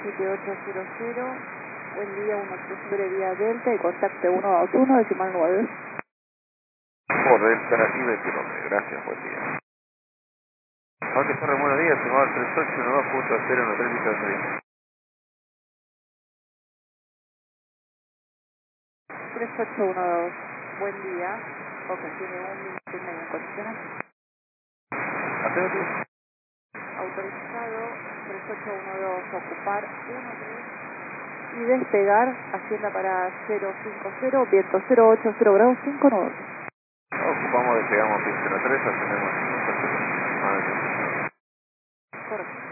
7800, buen día, 130 vía Delta y contacte 121, decimal 9. Por Delta y 29, gracias, buen día. Jorge Torres, buenos días, firmado 3812.013. 3812, buen día, ok, tiene un minuto y medio en condiciones. Atento. Autorizado 3812, ocupar 13 y despegar, hacienda para 050, viento 080 grados 5 nudos. Ocupamos, despegamos 03, ascendemos 5, Correcto.